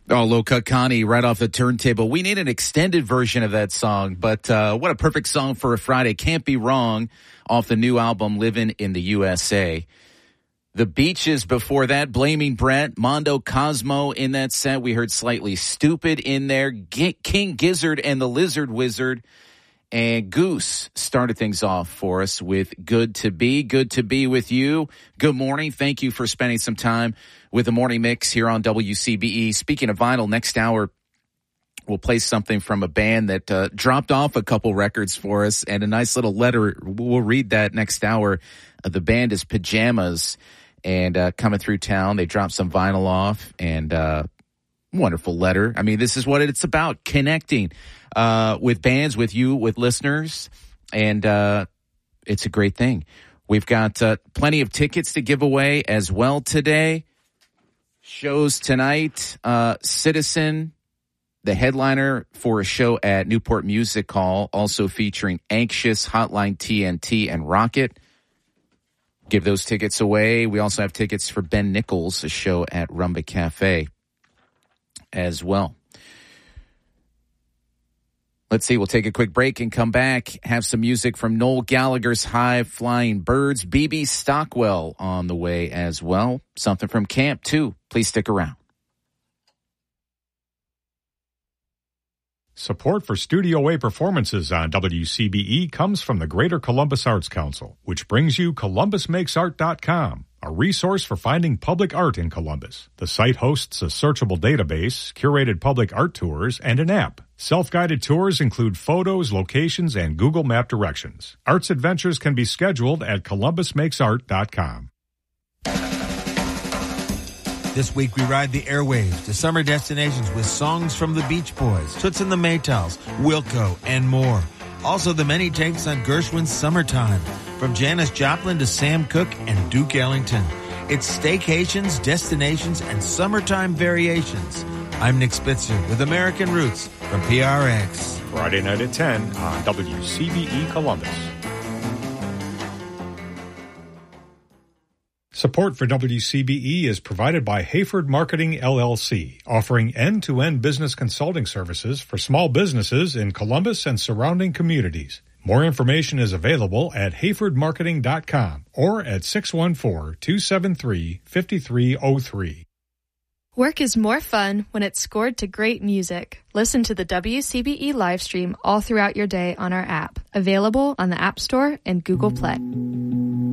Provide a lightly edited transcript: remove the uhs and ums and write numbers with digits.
Oh, Low Cut Connie right off the turntable. We need an extended version of that song, but what a perfect song for a Friday. Can't Be Wrong off the new album, Living in the USA. The Beaches before that, Blaming Brett, Mondo Cosmo in that set. We heard Slightly Stupid in there, King Gizzard and the Lizard Wizard. And Goose started things off for us with Good to Be with you. Good morning. Thank you for spending some time with the Morning Mix here on WCBE. Speaking of vinyl, next hour we'll play something from a band that dropped off a couple records for us and a nice little letter. We'll read that next hour. The band is Pajamas and coming through town. They dropped some vinyl off and wonderful letter. I mean, this is what it's about, connecting with bands, with you, with listeners, and it's a great thing. We've got plenty of tickets to give away as well today. Shows tonight, Citizen, the headliner for a show at Newport Music Hall, also featuring Anxious, Hotline TNT, and Rocket. Give those tickets away. We also have tickets for Ben Nichols, a show at Rumba Cafe as well. Let's see, we'll take a quick break and come back, have some music from Noel Gallagher's High Flying Birds, BB Stockwell on the way as well. Something from Camp, too. Please stick around. Support for Studio A performances on WCBE comes from the Greater Columbus Arts Council, which brings you ColumbusMakesArt.com, a resource for finding public art in Columbus. The site hosts a searchable database, curated public art tours, and an app. Self-guided tours include photos, locations, and Google Map directions. Arts adventures can be scheduled at ColumbusMakesArt.com. This week we ride the airwaves to summer destinations with songs from the Beach Boys, Toots and the Maytals, Wilco, and more. Also the many takes on Gershwin's Summertime, from Janis Joplin to Sam Cooke and Duke Ellington. It's staycations, destinations, and summertime variations. I'm Nick Spitzer with American Roots from PRX. Friday night at 10 on WCBE Columbus. Support for WCBE is provided by Hayford Marketing, LLC, offering end-to-end business consulting services for small businesses in Columbus and surrounding communities. More information is available at hayfordmarketing.com or at 614-273-5303. Work is more fun when it's scored to great music. Listen to the WCBE live stream all throughout your day on our app, available on the App Store and Google Play.